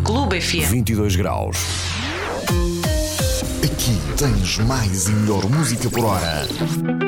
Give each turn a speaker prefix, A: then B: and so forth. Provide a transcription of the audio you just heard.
A: Clube FM.
B: 22 graus.
C: Aqui tens mais e melhor música por hora.